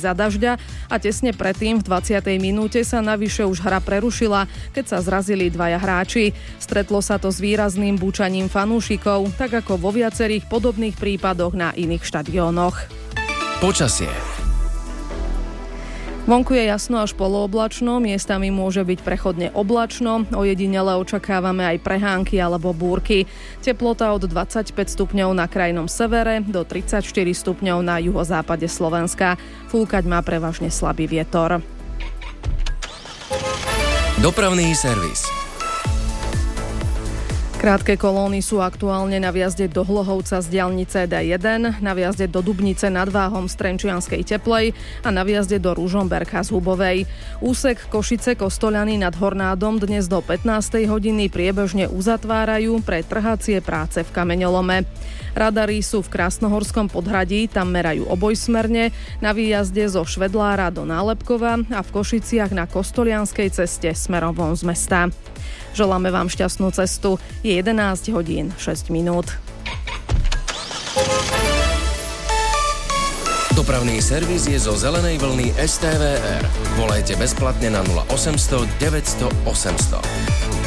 za dažďa a tesne predtým v 20. minúte sa navyše už hra prerušila, keď sa zrazili dvaja hráči. Stretlo sa to s výrazným búčaním fanúšikov, tak ako vo viacerých podobných prípadoch na iných štadiónoch. Počasie. Vonku je jasno až polooblačno, miestami môže byť prechodne oblačno, ojedinele očakávame aj prehánky alebo búrky. Teplota od 25 stupňov na krajnom severe do 34 stupňov na juhozápade Slovenska. Fúkať má prevažne slabý vietor. Dopravný servis. Krátke kolóny sú aktuálne na vjazde do Hlohovca z diaľnice D1, na vjazde do Dubnice nad Váhom z Trenčianskej Teplej a na vjazde do Ružomberka z Hubovej. Úsek Košice Kostoľany nad Hornádom dnes do 15. hodiny priebežne uzatvárajú pre trhacie práce v kameňolome. Radary sú v Krásnohorskom podhradí, tam merajú obojsmerne, na výjazde zo Švedlára do Nálepkova a v Košiciach na Kostolianskej ceste smerom von z mesta. Želáme vám šťastnú cestu. Je 11 hodín 6 minút. Dopravný servis je zo zelenej vlny STVR. Volajte bezplatne na 0800 900 800.